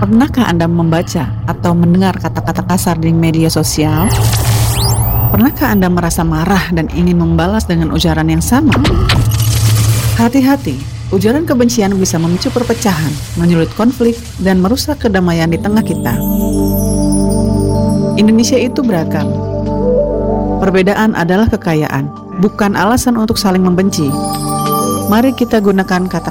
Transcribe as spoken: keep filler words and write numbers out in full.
Pernahkah Anda membaca atau mendengar kata-kata kasar di media sosial? Pernahkah Anda merasa marah dan ingin membalas dengan ujaran yang sama? Hati-hati, ujaran kebencian bisa memicu perpecahan, menyulut konflik, dan merusak kedamaian di tengah kita. Indonesia itu beragam. Perbedaan adalah kekayaan, bukan alasan untuk saling membenci. Mari kita gunakan kata